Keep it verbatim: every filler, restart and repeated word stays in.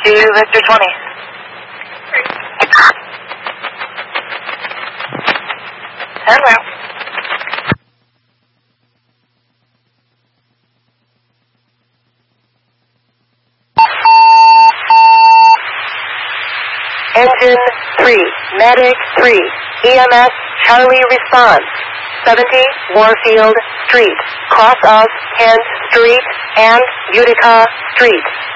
to Victor twenty. Hello. Engine three, Medic three, E M S Charlie response, seventy Warfield Street, cross of Kent Street and Utica Street.